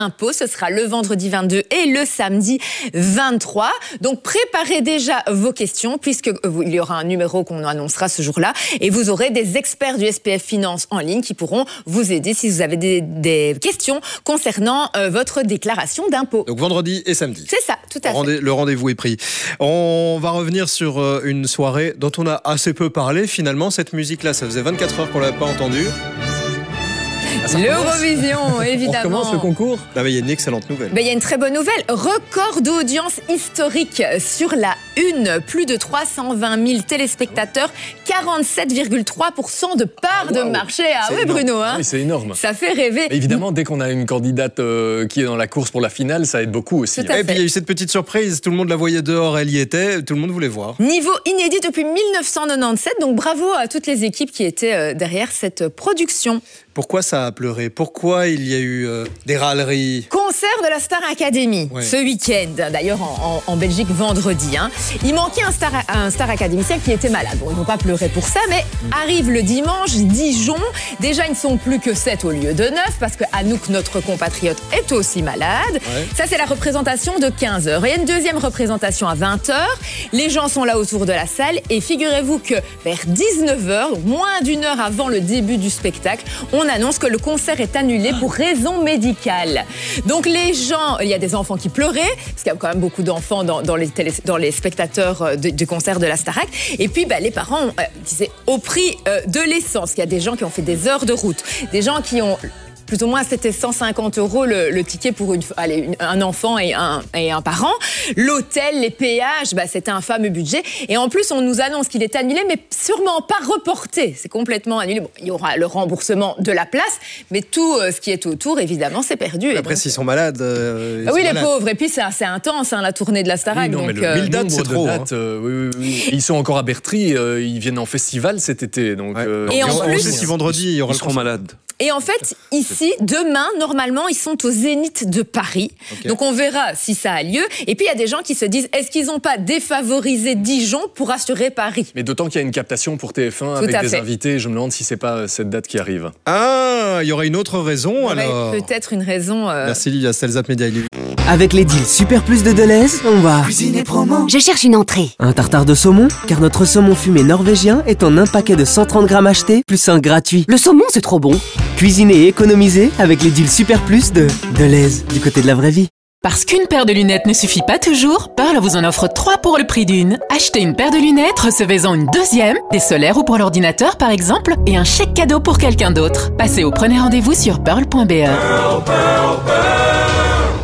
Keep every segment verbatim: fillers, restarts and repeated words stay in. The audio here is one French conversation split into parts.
Impôt, ce sera le vendredi vingt-deux et le samedi vingt-trois. Donc préparez déjà vos questions puisque il y aura un numéro qu'on annoncera ce jour-là et vous aurez des experts du S P F Finance en ligne qui pourront vous aider si vous avez des, des questions concernant euh, votre déclaration d'impôt. Donc vendredi et samedi. C'est ça, tout à fait. Rendez, le rendez-vous est pris. On va revenir sur euh, une soirée dont on a assez peu parlé finalement. Cette musique-là, ça faisait vingt-quatre heures qu'on ne l'avait pas entendue. Ah, L'Eurovision, évidemment. On recommence le concours. Ah, il y a une excellente nouvelle. Ben, il y a une très bonne nouvelle. Record d'audience historique sur la une. Plus de trois cent vingt mille téléspectateurs, quarante-sept virgule trois pour cent de part ah, wow. de marché. Ah c'est oui, énorme. Bruno. Hein, oui, c'est énorme. Ça fait rêver. Et évidemment, dès qu'on a une candidate euh, qui est dans la course pour la finale, ça aide beaucoup aussi. Tout à Et puis il y a eu cette petite surprise. Tout le monde la voyait dehors, elle y était. Tout le monde voulait voir. Niveau inédit depuis mille neuf cent quatre-vingt-dix-sept. Donc bravo à toutes les équipes qui étaient derrière cette production. Pourquoi ça a pleuré? Pourquoi il y a eu euh, des râleries? Concert de la Star Academy ouais. ce week-end, d'ailleurs en, en, en Belgique vendredi. Hein. Il manquait un star, un star académicien qui était malade. Bon, ils vont pas pleurer pour ça, mais mmh. arrive le dimanche, Dijon. Déjà, ils ne sont plus que sept au lieu de neuf parce que Anouk, notre compatriote, est aussi malade. Ouais. Ça, c'est la représentation de quinze heures. Et il y a une deuxième représentation à vingt heures. Les gens sont là autour de la salle et figurez-vous que vers dix-neuf heures, donc moins d'une heure avant le début du spectacle, on annonce que le concert est annulé pour raison médicale. Donc les gens, il y a des enfants qui pleuraient, parce qu'il y a quand même beaucoup d'enfants dans, dans, les, télé, dans les spectateurs de, du concert de la Starac. Et puis bah, les parents euh, disaient au prix euh, de l'essence. Il y a des gens qui ont fait des heures de route, des gens qui ont... Plus ou moins, c'était cent cinquante euros le, le ticket pour une, allez, une, un enfant et un, et un parent. L'hôtel, les péages, bah, c'était un fameux budget. Et en plus, on nous annonce qu'il est annulé, mais sûrement pas reporté. C'est complètement annulé. Bon, il y aura le remboursement de la place, mais tout euh, ce qui est autour, évidemment, c'est perdu. Après, s'ils sont malades... Euh, ah oui, sont les malades. pauvres. Et puis, c'est assez intense, hein, la tournée de la Starac. Oui, non, donc, mais le euh, mille dates, c'est trop. Dates, hein. euh, oui, oui, oui. Ils sont encore à Bertry. Euh, ils viennent en festival cet été. Donc, ouais. euh, et, et en on plus... sait si vendredi, il y aura ils seront malades. Et en fait, ici, demain, normalement, ils sont au Zénith de Paris. Okay. Donc, on verra si ça a lieu. Et puis, il y a des gens qui se disent, est-ce qu'ils n'ont pas défavorisé Dijon pour assurer Paris? Mais d'autant qu'il y a une captation pour T F un Tout avec des fait. invités. Je me demande si c'est pas cette date qui arrive. Ah, il y aurait une autre raison, alors. Peut-être une raison... Euh... Merci, Livia Stelzap Media. Avec les deals Super Plus de Deleuze, on va... Cuisiner promo. Je cherche une entrée. Un tartare de saumon, car notre saumon fumé norvégien est en un paquet de cent trente grammes achetés, plus un gratuit. Le saumon, c'est trop bon. Cuisiner et économiser avec les deals Super Plus de Deleuze, du côté de la vraie vie. Parce qu'une paire de lunettes ne suffit pas toujours, Pearl vous en offre trois pour le prix d'une. Achetez une paire de lunettes, recevez-en une deuxième, des solaires ou pour l'ordinateur par exemple, et un chèque cadeau pour quelqu'un d'autre. Passez au prenez rendez-vous sur pearl point b e. Pearl, Pearl, Pearl.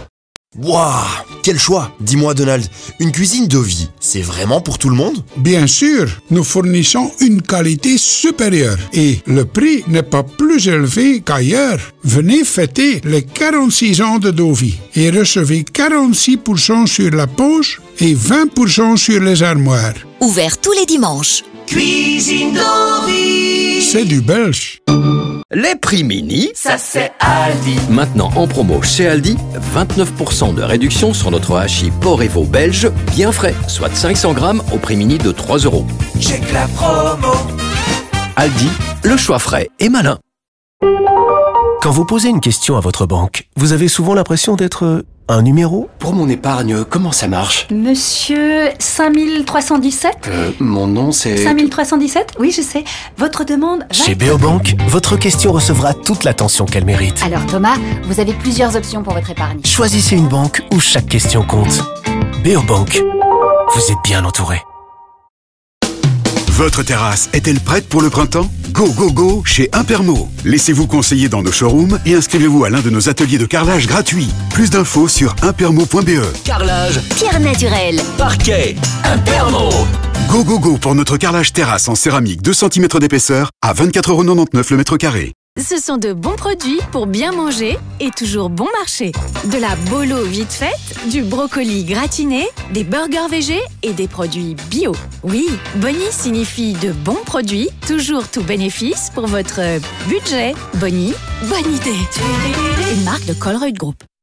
Waouh, quel choix! Dis-moi Donald, une cuisine de vie, c'est vraiment pour tout le monde? Bien sûr, nous fournissons une qualité supérieure et le prix n'est pas plus élevé qu'ailleurs. Venez fêter les quarante-six ans de Deauville et recevez quarante-six pour cent sur la poche et vingt pour cent sur les armoires. Ouvert tous les dimanches. Cuisine Deauville. C'est du belge. Les prix mini, ça c'est Aldi. Maintenant en promo chez Aldi, vingt-neuf pour cent de réduction sur notre hachis porc et veau belge, bien frais, soit cinq cents grammes au prix mini de trois euros. Check la promo. Aldi, le choix frais et malin. Quand vous posez une question à votre banque, vous avez souvent l'impression d'être un numéro? Pour mon épargne, comment ça marche? Monsieur cinq mille trois cent dix-sept euh, Mon nom c'est... cinq mille trois cent dix-sept? Oui, je sais. Votre demande... Chez Beobank, votre question recevra toute l'attention qu'elle mérite. Alors Thomas, vous avez plusieurs options pour votre épargne. Choisissez une banque où chaque question compte. Beobank, vous êtes bien entouré. Votre terrasse est-elle prête pour le printemps? Go, go, go chez Impermo. Laissez-vous conseiller dans nos showrooms et inscrivez-vous à l'un de nos ateliers de carrelage gratuits. Plus d'infos sur impermo point b e. Carrelage, pierre naturelle, parquet, Impermo. Go, go, go pour notre carrelage terrasse en céramique deux centimètres d'épaisseur à vingt-quatre euros quatre-vingt-dix-neuf le mètre carré. Ce sont de bons produits pour bien manger et toujours bon marché. De la bolo vite faite, du brocoli gratiné, des burgers végés et des produits bio. Oui, Boni signifie de bons produits, toujours tout bénéfice pour votre budget. Boni, bonne idée. Une marque de Colruyt Group.